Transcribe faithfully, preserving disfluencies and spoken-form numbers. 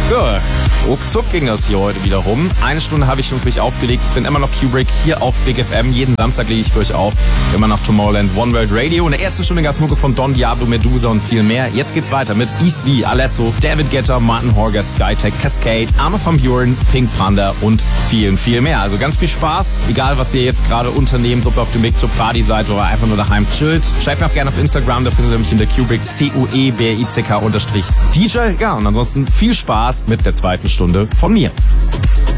Ja, ruckzuck ging das hier heute wieder rum. Eine Stunde habe ich schon für euch aufgelegt. Ich bin immer noch Kubrick hier auf Big F M. Jeden Samstag lege ich für euch auf. Immer nach Tomorrowland One World Radio. In der ersten Stunde gab es Mucke von Don Diablo, Medusa und viel mehr. Jetzt geht's weiter mit Easy, Alesso, David Guetta, Martin Horger, Skytech, Cascade, Arme van Buuren, Pink Panda und vielen, viel mehr. Also ganz viel Spaß. Egal, was ihr jetzt gerade unternehmt, ob ihr auf dem Weg zur Party seid oder einfach nur daheim chillt. Schreibt mir auch gerne auf Instagram. Da findet ihr mich in der Kubrick C U E B R I C K unterstrich D J. Ja, und ansonsten viel Spaß mit der zweiten Stunde von mir.